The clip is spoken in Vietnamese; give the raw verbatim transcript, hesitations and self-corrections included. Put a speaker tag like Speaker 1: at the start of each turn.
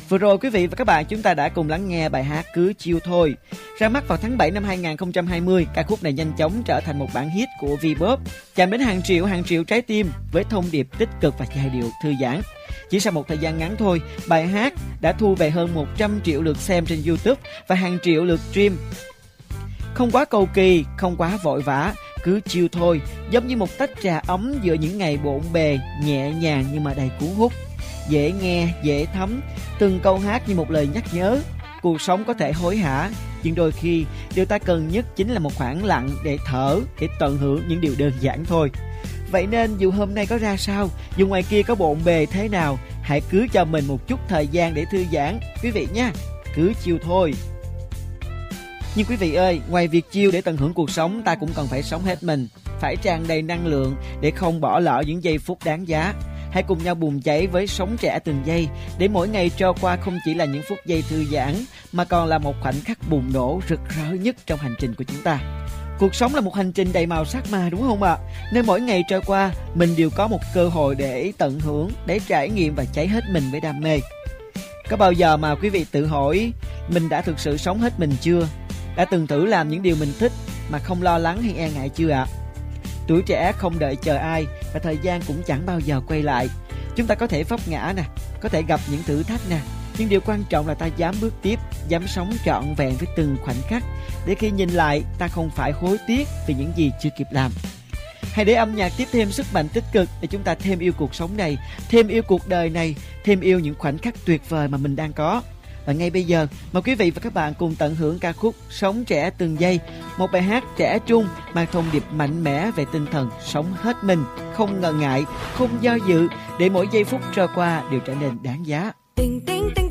Speaker 1: Vừa rồi quý vị và các bạn chúng ta đã cùng lắng nghe bài hát Cứ Chill Thôi. Ra mắt vào tháng bảy năm hai nghìn không trăm hai mươi, ca khúc này nhanh chóng trở thành một bản hit của V-pop, chạm đến hàng triệu hàng triệu trái tim với thông điệp tích cực và giai điệu thư giãn. Chỉ sau một thời gian ngắn thôi, bài hát đã thu về hơn một trăm triệu lượt xem trên YouTube và hàng triệu lượt stream. Không quá cầu kỳ, không quá vội vã, cứ chill thôi, giống như một tách trà ấm giữa những ngày bộn bề, nhẹ nhàng nhưng mà đầy cuốn hút. Dễ nghe, dễ thấm, từng câu hát như một lời nhắc nhớ. Cuộc sống có thể hối hả, nhưng đôi khi điều ta cần nhất chính là một khoảng lặng để thở, để tận hưởng những điều đơn giản thôi. Vậy nên dù hôm nay có ra sao, dù ngoài kia có bộn bề thế nào, hãy cứ cho mình một chút thời gian để thư giãn, quý vị nha. Cứ chill thôi. Nhưng quý vị ơi, ngoài việc chill để tận hưởng cuộc sống, ta cũng cần phải sống hết mình, phải tràn đầy năng lượng để không bỏ lỡ những giây phút đáng giá. Hãy cùng nhau bùng cháy với Sống Trẻ Từng Giây, để mỗi ngày trôi qua không chỉ là những phút giây thư giãn, mà còn là một khoảnh khắc bùng nổ rực rỡ nhất trong hành trình của chúng ta. Cuộc sống là một hành trình đầy màu sắc mà, đúng không ạ? À? Nên mỗi ngày trôi qua, mình đều có một cơ hội để tận hưởng, để trải nghiệm và cháy hết mình với đam mê. Có bao giờ mà quý vị tự hỏi, mình đã thực sự sống hết mình chưa? Đã từng thử làm những điều mình thích mà không lo lắng hay e ngại chưa ạ? À? Tuổi trẻ không đợi chờ ai, và thời gian cũng chẳng bao giờ quay lại. Chúng ta có thể vấp ngã nè, có thể gặp những thử thách nè, nhưng điều quan trọng là ta dám bước tiếp, dám sống trọn vẹn với từng khoảnh khắc, để khi nhìn lại ta không phải hối tiếc vì những gì chưa kịp làm. Hãy để âm nhạc tiếp thêm sức mạnh tích cực để chúng ta thêm yêu cuộc sống này, thêm yêu cuộc đời này, thêm yêu những khoảnh khắc tuyệt vời mà mình đang có. Và ngay bây giờ, mời quý vị và các bạn cùng tận hưởng ca khúc Sống Trẻ Từng Giây, một bài hát trẻ trung mang thông điệp mạnh mẽ về tinh thần sống hết mình, không ngần ngại, không do dự, để mỗi giây phút trôi qua đều trở nên đáng giá.
Speaker 2: Tình, tình, tình.